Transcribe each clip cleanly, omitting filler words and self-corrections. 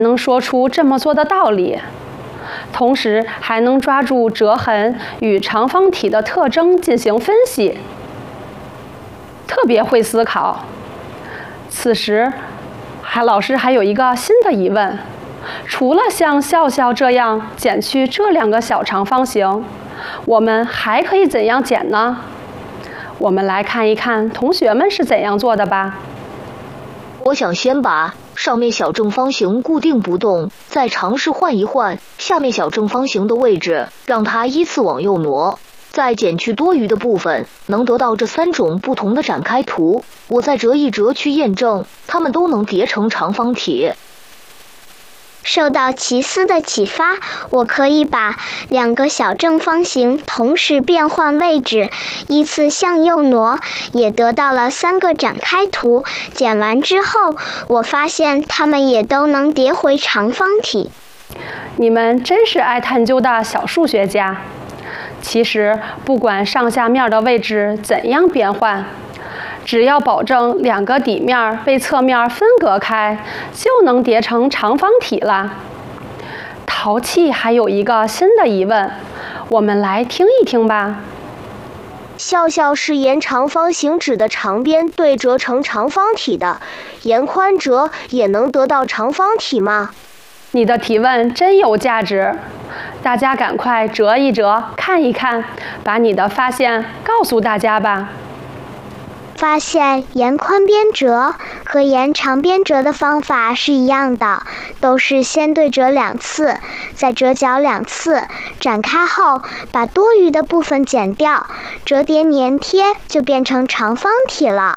能说出这么做的道理，同时还能抓住折痕与长方体的特征进行分析，特别会思考。此时，老师还有一个新的疑问：除了像笑笑这样减去这两个小长方形，我们还可以怎样减呢？我们来看一看同学们是怎样做的吧。 我想先把上面小正方形固定不动，再尝试换一换下面小正方形的位置，让它依次往右挪，再减去多余的部分，能得到这3种不同的展开图。我再折一折去验证，它们都能叠成长方体。 受到奇思的启发，我可以把2个小正方形同时变换位置，依次向右挪，也得到了3个展开图。剪完之后，我发现它们也都能叠回长方体。 你们真是爱探究的小数学家。其实，不管上下面的位置怎样变换，只要保证2个底面被侧面分隔开，就能叠成长方体了。淘气还有一个新的疑问，我们来听一听吧。 笑笑是沿长方形纸的长边对折成长方体的，沿宽折也能得到长方体吗？ 你的提问真有价值，大家赶快折一折，看一看，把你的发现告诉大家吧。 发现沿宽边折和沿长边折的方法是一样的，都是先对折2次，再折角2次，展开后把多余的部分剪掉，折叠粘贴就变成长方体了。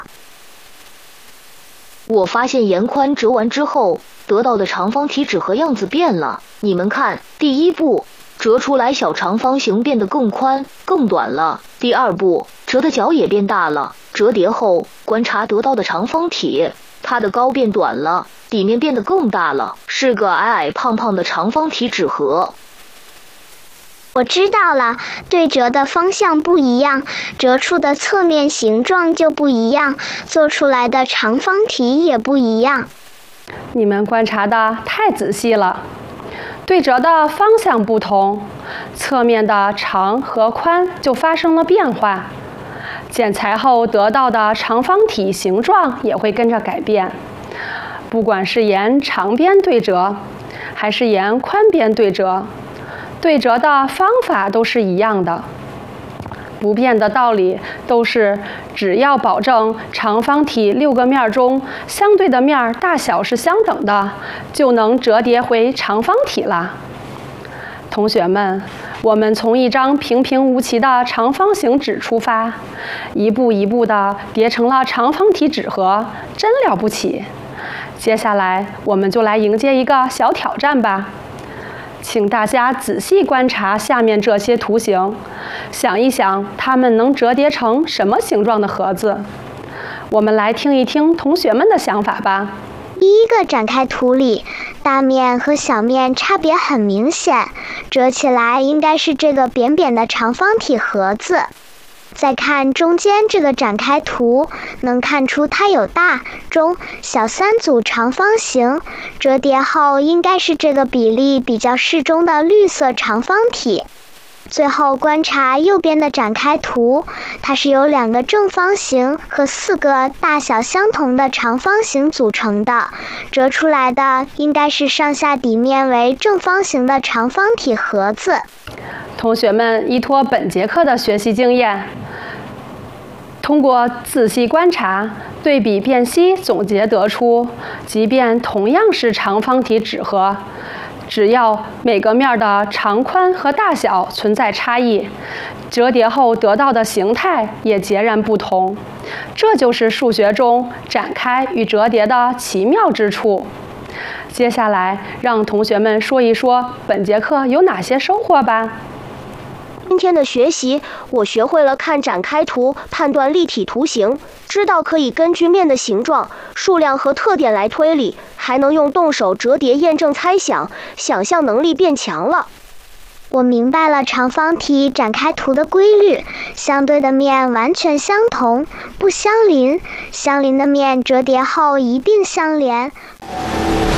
我发现沿宽折完之后，得到的长方体纸和样子变了。你们看，第一步折出来小长方形变得更宽更短了，第二步折的角也变大了，折叠后观察得到的长方体，它的高变短了，底面变得更大了，是个矮矮胖胖的长方体纸盒。 我知道了，对折的方向不一样，折出的侧面形状就不一样，做出来的长方体也不一样。 你们观察的太仔细了，对折的方向不同，侧面的长和宽就发生了变化，剪裁后得到的长方体形状也会跟着改变。不管是沿长边对折，还是沿宽边对折，对折的方法都是一样的。不变的道理都是，只要保证长方体6个面中相对的面大小是相等的，就能折叠回长方体了。同学们，我们从一张平平无奇的长方形纸出发，一步一步地叠成了长方体纸盒，真了不起。接下来我们就来迎接一个小挑战吧。请大家仔细观察下面这些图形，想一想它们能折叠成什么形状的盒子。我们来听一听同学们的想法吧。 第一个展开图里，大面和小面差别很明显，折起来应该是这个扁扁的长方体盒子。再看中间这个展开图，能看出它有大、中、小3组长方形，折叠后应该是这个比例比较适中的绿色长方体。最后观察右边的展开图，它是由2个正方形和4个大小相同的长方形组成的，折出来的应该是上下底面为正方形的长方体盒子。 同学们依托本节课的学习经验，通过仔细观察、对比辨析总结得出，即便同样是长方体纸盒，只要每个面的长宽和大小存在差异，折叠后得到的形态也截然不同。这就是数学中展开与折叠的奇妙之处。接下来让同学们说一说本节课有哪些收获吧。 今天的学习，我学会了看展开图判断立体图形，知道可以根据面的形状、数量和特点来推理，还能用动手折叠验证猜想，想象能力变强了。 我明白了长方体展开图的规律，相对的面完全相同，不相邻；相邻的面折叠后一并相连。